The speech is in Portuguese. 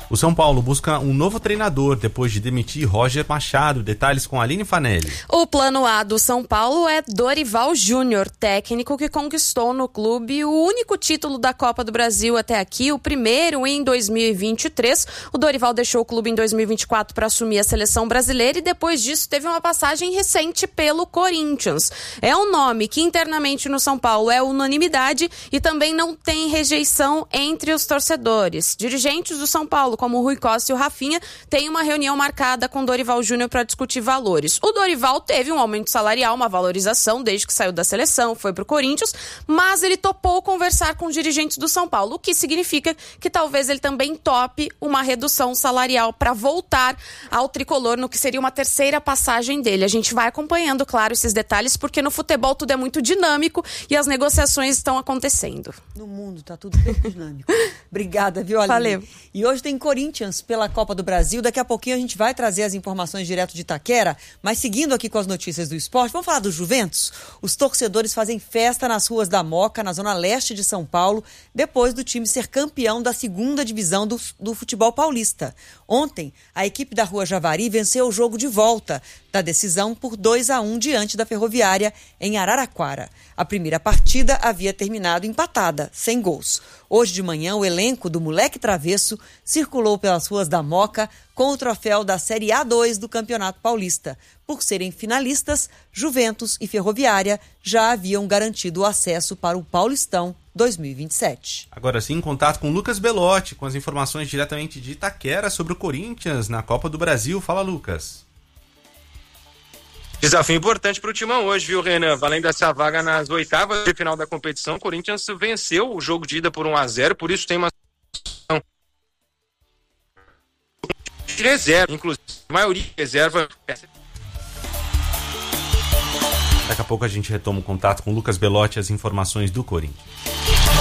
O São Paulo busca um novo treinador depois de demitir Roger Machado. Detalhes com Aline Fanelli. O plano A do São Paulo é Dorival Júnior, técnico que conquistou no clube o único título da Copa do Brasil até aqui, o primeiro em 2023. O Dorival deixou o clube em 2024 para assumir a seleção brasileira e depois disso teve uma passagem recente pelo Corinthians. É um nome que internamente no São Paulo é unanimidade e também não tem rejeição entre os torcedores. Dirigentes do São Paulo, como o Rui Costa e o Rafinha, têm uma reunião marcada com Dorival Júnior para discutir valores. O Dorival teve um aumento salarial, uma valorização desde que saiu da seleção, foi pro Corinthians, mas ele topou conversar com os dirigentes do São Paulo, o que significa que talvez ele também tope uma redução salarial para voltar ao tricolor no que seria uma terceira passagem dele. A gente vai acompanhando, claro, esses detalhes, porque no futebol tudo é muito dinâmico e as negociações estão acontecendo. No mundo tá tudo muito dinâmico. Obrigada, viu, Aline? Valeu. E hoje tem Corinthians pela Copa do Brasil. Daqui a pouquinho a gente vai trazer as informações direto de Itaquera, mas seguindo aqui com as notícias do esporte, vamos falar do Juventus? Os torcedores fazem festa nas ruas da Moca, na zona leste de São Paulo, depois do time ser campeão da segunda divisão do futebol paulista. Ontem, a equipe da Rua Javari venceu o jogo de volta da decisão por 2-1 diante da Ferroviária em Araraquara. A primeira partida havia terminado empatada, sem gols. Hoje de manhã, o elenco do Moleque Travesso circulou pelas ruas da Moca com o troféu da Série A2 do Campeonato Paulista. Por serem finalistas, Juventus e Ferroviária já haviam garantido o acesso para o Paulistão 2027. Agora sim, em contato com Lucas Belotti, com as informações diretamente de Itaquera sobre o Corinthians na Copa do Brasil. Fala, Lucas. Desafio importante para o Timão hoje, viu, Renan? Valendo essa vaga nas oitavas de final da competição, o Corinthians venceu o jogo de ida por 1-0, por isso tem uma de reserva, inclusive a maioria de reserva. Daqui a pouco a gente retoma o contato com Lucas Belotti e as informações do Corinthians.